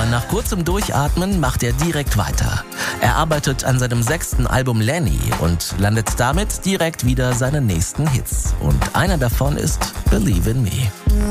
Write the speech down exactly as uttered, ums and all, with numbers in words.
nach kurzem Durchatmen macht er direkt weiter. Er arbeitet an seinem sechsten Album Lenny und landet damit direkt wieder seine nächsten Hits. Und einer davon ist Believe in Me.